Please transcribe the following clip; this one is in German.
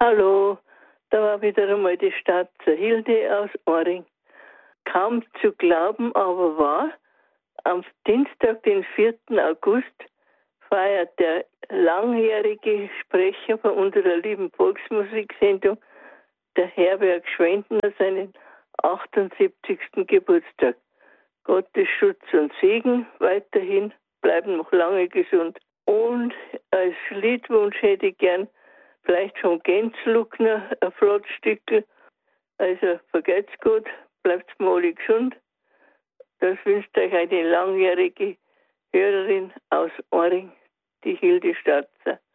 Hallo, da war wieder einmal die Stadt Hilde aus Oring. Kaum zu glauben, aber wahr, am Dienstag, den 4. August, feiert der langjährige Sprecher von unserer lieben Volksmusiksendung, der Herbert Schwendner, seinen 78. Geburtstag. Gottes Schutz und Segen weiterhin, bleiben noch lange gesund. Und als Liedwunsch hätte ich gern vielleicht vom Gänzluckner ein Flottstückel. Also vergeht's gut, bleibt's mal alle gesund. Das wünscht euch eine langjährige Hörerin aus Oring, die Hilde Statzer.